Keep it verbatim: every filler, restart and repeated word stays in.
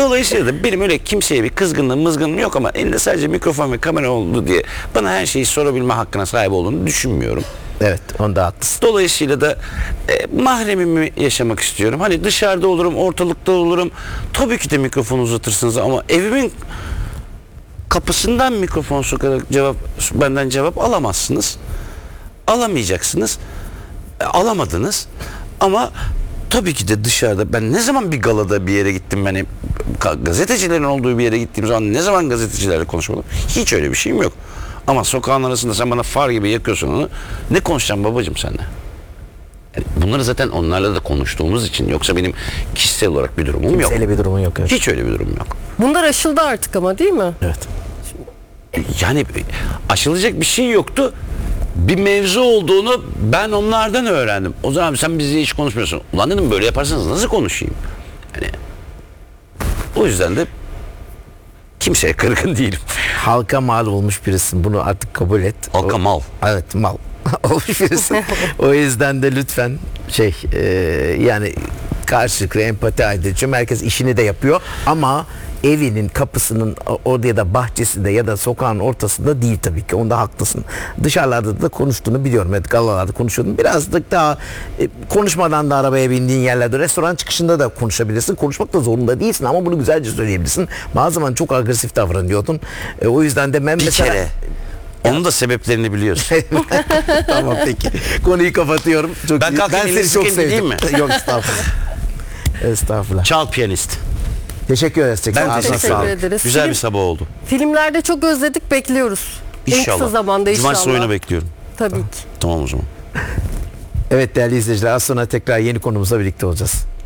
Dolayısıyla da benim öyle kimseye bir kızgınlığım mızgınlığım yok ama elinde sadece mikrofon ve kamera oldu diye bana her şeyi sorabilme hakkına sahip olduğunu düşünmüyorum. Evet, onda haklısın. Dolayısıyla da e, mahremimi yaşamak istiyorum. Hani dışarıda olurum, ortalıkta olurum. Tabii ki de mikrofon uzatırsınız ama evimin kapısından mikrofon sokarak cevap benden cevap alamazsınız. Alamayacaksınız. E, alamadınız. Ama tabii ki de dışarıda ben ne zaman bir galada bir yere gittim, hani gazetecilerin olduğu bir yere gittiğim zaman ne zaman gazetecilerle konuşmadım? Hiç öyle bir şeyim yok. Ama sokağın arasında sen bana far gibi yakıyorsun onu. Ne konuşacağım babacığım seninle? Yani bunları zaten onlarla da konuştuğumuz için, yoksa benim kişisel olarak bir durumum yok. Kimseyle bir durumun yok. Evet. Hiç öyle bir durum yok. Bunlar aşıldı artık ama, değil mi? Evet. Yani aşılacak bir şey yoktu. Bir mevzu olduğunu ben onlardan öğrendim. O zaman sen bizle hiç konuşmuyorsun. Ulan dedim, böyle yaparsanız nasıl konuşayım? Yani o yüzden de kimseye kırgın değilim. Halka mal olmuş birisin. Bunu artık kabul et. Halka O, mal. Evet, mal olmuş birisin. O yüzden de lütfen şey e, yani karşılıklı empati aydırıcı. Herkes işini de yapıyor ama evinin kapısının orada ya da bahçesinde ya da sokağın ortasında değil tabii ki. Onda haklısın. Dışarılarda da konuştuğunu biliyorum. Evet, galalarda konuşuyordum. Birazcık daha e, konuşmadan da arabaya bindiğin yerlerde, restoran çıkışında da konuşabilirsin. Konuşmak da zorunda değilsin ama bunu güzelce söyleyebilirsin. Bazı zaman çok agresif davranıyordun. E, o yüzden de ben Bir mesela... kere. Onun da sebeplerini biliyorsun. Tamam, peki. Konuyu kapatıyorum. Çok Ben iyi. kalkayım, ben elini seni çok sıkayım, sevdim. gideyim mi? Yok, estağfurullah. Estağfurullah. Çal piyanist. Teşekkür ederiz. Ben Ağzına teşekkür sağlık. ederiz. Güzel Film- bir sabah oldu. Filmlerde çok özledik, bekliyoruz. En kısa İnşallah. zamanda inşallah. Cumartesi oyunu bekliyorum. Tabii ki. Tamam o zaman. Evet değerli izleyiciler, az sonra tekrar yeni konumuzla birlikte olacağız.